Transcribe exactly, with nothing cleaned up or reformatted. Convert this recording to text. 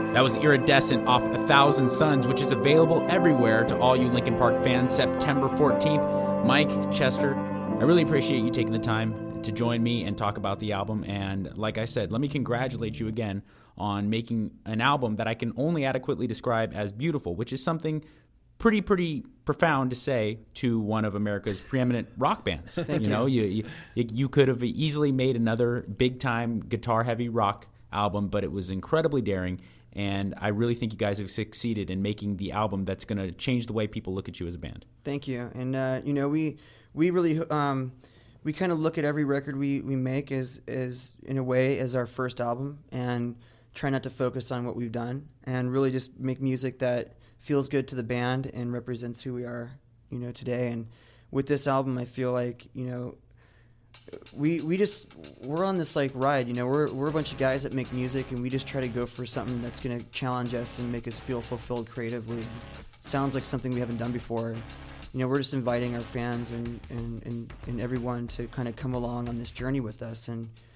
That was Iridescent off A Thousand Suns, which is available everywhere to all you Linkin Park fans September fourteenth. Mike, Chester, I really appreciate you taking the time to join me and talk about the album. And like I said, let me congratulate you again on making an album that I can only adequately describe as beautiful, which is something pretty, pretty profound to say to one of America's preeminent rock bands. Thank you know, you, you you could have easily made another big-time guitar-heavy rock album, but it was incredibly daring. And I really think you guys have succeeded in making the album that's going to change the way people look at you as a band. Thank you. And, uh, you know, we we really, um, we kind of look at every record we, we make as, as, in a way, as our first album, and try not to focus on what we've done, and really just make music that feels good to the band and represents who we are, you know, today. And with this album, I feel like, you know, we we just we're on this like ride, you know. We're we're a bunch of guys that make music, and we just try to go for something that's going to challenge us and make us feel fulfilled creatively. Sounds like something we haven't done before. You know, we're just inviting our fans and and, and, and everyone to kind of come along on this journey with us, and